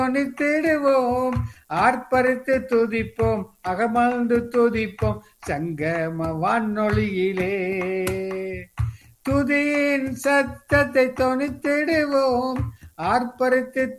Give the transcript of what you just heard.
தொனித்திடுவோம், ஆர்ப்பரித்து துதிப்போம், அகமழ்ந்து துதிப்போம் சங்கம வானொலியிலே. துதியின் சத்தத்தை தொனித்திடுவோம், ஆர்ப்பரித்து